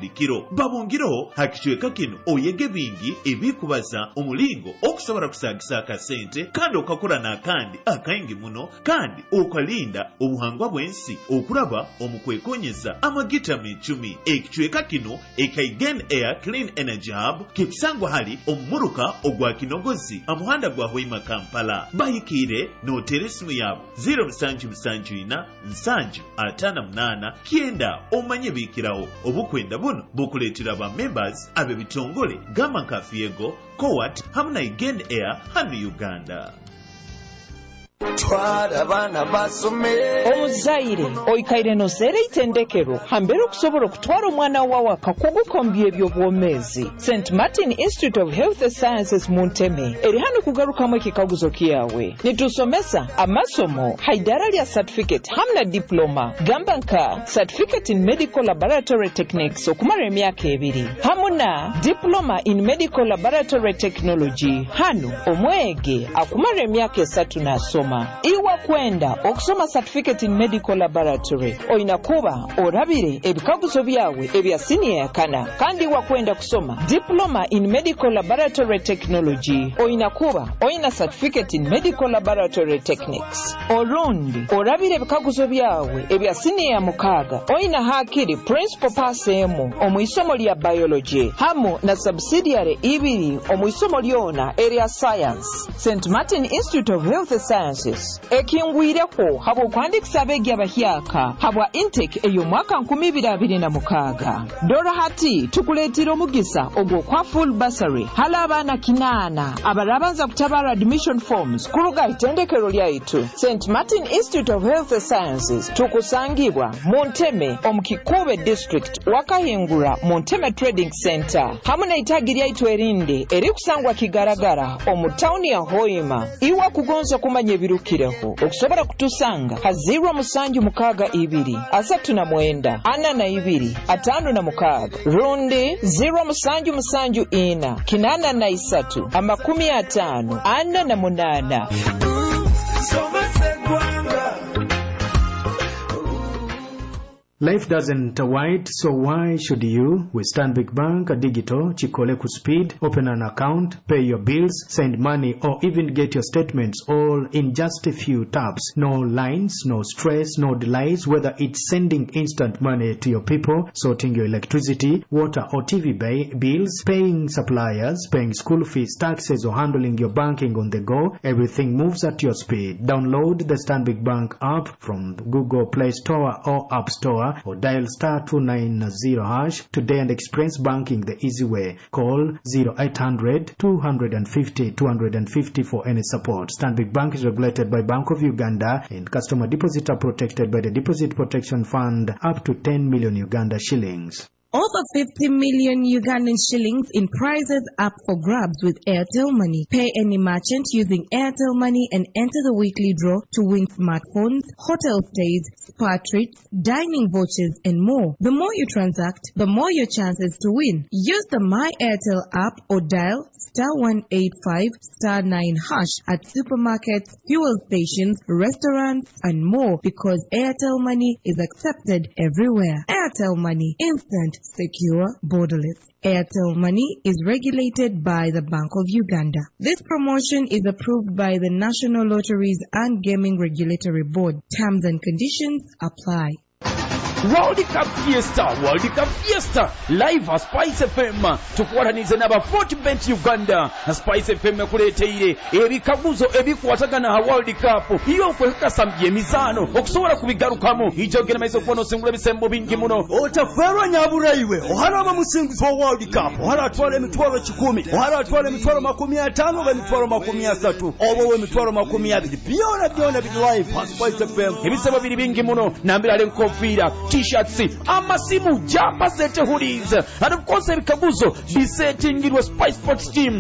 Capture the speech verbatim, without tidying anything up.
likiro babongireho hakichweka kino oyege bingi ebikubaza omulingo okusobola kusagisa akasente kandi okakora n'akandi akayingi muno kandi okalinda obuhangwa bwensi okulaba omukwekonyeza amagitama icumi ekichweka kino ekaigen air clean energy hub kikusangwa hali omumuruka ogwa kinogozi amuhanda gwa Hoima Kampala bayikire notere simu yabo zero musanju musanju ina nsanju atana munana kienda omanye bikirawo obukwenda buno bukuletera ba members abe bitongole gama kafiego Kowat hamna igen air hano Uganda. Twara bana basome omuzaire oikaire no zere itendekero hambere okusobola okutwara omwana wawe akakugukombya ebyo bwomezi. Saint Martin Institute of Health Sciences Munteme eri hano kugarukamu ekikaguzo kiyawe nitusomesa amasomo haidara lya certificate hamna diploma gamba nka certificate in medical laboratory techniques okumara emyaka ebiri hamuna diploma in medical laboratory technology hano omwege akumara emyaka esatu nasoma iwa kwenda okusoma certificate in medical laboratory oina kuba orabire ebikaguzo byawe ebya senior yakana kandi iwa kwenda kusoma diploma in medical laboratory technology oina kuba oina certificate in medical laboratory techniques orundi orabire ebikaguzo byawe ebya senior mukaga oina hakiri principal pass emu omuisomo lya biology hamu na subsidiary ibiri omuisomo lyona area science. Saint Martin Institute of Health Sciences ekingwireko habo kwandikisa abegi abahyaka habwa intake eyo mwaka nkumi ibiri abiri na mukaga dora hati tukuletira omugisa ogwo kwa full bursary hala abana kinana abarabanza kutabara admission forms kuruga itendekero lyaitu. Saint Martin Institute of Health Sciences tukusangibwa Monteme omukikube district wakahingura Monteme Trading Center hamuna itagi lyaitu erinde eri kusangwa kigaragara omutauni ya Hoima iwa kugonza kumanye birukireho okusobola kutusanga ha zero musanju mukaga ibiri asatu na mwenda ana na ibiri atano na mukaga rundi zero musanju musanju ina kinana na isatu amakumi atano ana na munana. Life doesn't wait, so why should you? With Stanbic Bank Digital, Chikole ku speed, open an account, pay your bills, send money, or even get your statements all in just a few taps. No lines, no stress, no delays, whether it's sending instant money to your people, sorting your electricity, water or T V bay, bills, paying suppliers, paying school fees, taxes, or handling your banking on the go. Everything moves at your speed. Download the Stanbic Bank app from Google Play Store or App Store, or dial star two nine zero hash today and experience banking the easy way. Call zero eight hundred two fifty two fifty for any support. Stanbic Bank is regulated by Bank of Uganda, and customer deposits are protected by the Deposit Protection Fund up to ten million Uganda shillings. Over fifty million Ugandan shillings in prizes up for grabs with Airtel Money. Pay any merchant using Airtel Money and enter the weekly draw to win smartphones, hotel stays, spa treats, dining vouchers, and more. The more you transact, the more your chances to win. Use the My Airtel app or dial star one eight five star nine hash at supermarkets, fuel stations, restaurants, and more, because Airtel Money is accepted everywhere. Airtel Money, instant, secure, borderless. Airtel Money is regulated by the Bank of Uganda. This promotion is approved by the National Lotteries and Gaming Regulatory Board. Terms and conditions apply. World Cup Fiesta, World Cup Fiesta, live at Spice F M. Tukuwataniriza n'aba Fortbet Uganda. Spice F M kuleteire ebikaguzo ebikwatagana ha World Cup. Iyo okwekasambye emizano okusobola kubigarukamu. Ijogera maiso kuno singula bisembo bingi muno. Otaferwa nyabulaiwe. Oharaba musingi for World Cup. Ohara atwala emitwalo kikumi. Ohara atwala emitwalo makumi atano ga emitwalo makumi asatu. Obo emitwalo makumi abiri. Byona byona bidi live at Spice F M. Ebisebo biri bingi muno. Nambira le nkofira. T-shirts, amasimu, jumper set hoodies, and of course ebikaguzo bisetingirwe Spice Sports team